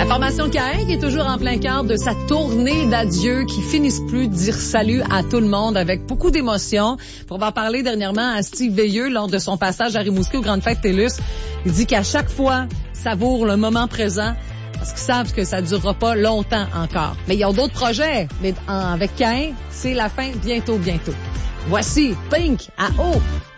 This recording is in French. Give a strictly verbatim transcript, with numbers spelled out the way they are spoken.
La formation Caïn qui est toujours en plein cœur de sa tournée d'adieu qui finissent plus de dire salut à tout le monde avec beaucoup d'émotion. Pour en parler dernièrement à Steve Veilleux lors de son passage à Rimouski aux Grandes Fêtes TELUS, il dit qu'à chaque fois, savoure le moment présent parce qu'ils savent que ça durera pas longtemps encore. Mais ils ont d'autres projets. Mais en, avec Caïn, c'est la fin bientôt, bientôt. Voici Pink à eau.